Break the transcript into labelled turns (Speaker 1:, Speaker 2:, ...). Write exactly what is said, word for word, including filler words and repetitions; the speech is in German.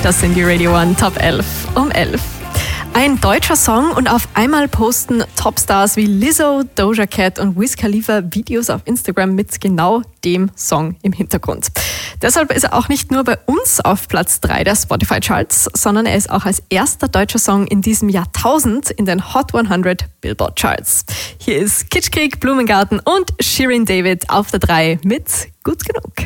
Speaker 1: Das sind die Radio One Top elf um elf. Ein deutscher Song und auf einmal posten Topstars wie Lizzo, Doja Cat und Wiz Khalifa Videos auf Instagram mit genau dem Song im Hintergrund. Deshalb ist er auch nicht nur bei uns auf Platz drei der Spotify-Charts, sondern er ist auch als erster deutscher Song in diesem Jahrtausend in den Hot hundert Billboard-Charts. Hier ist Kitschkrieg, Blumengarten und Shirin David auf der drei mit Gut genug.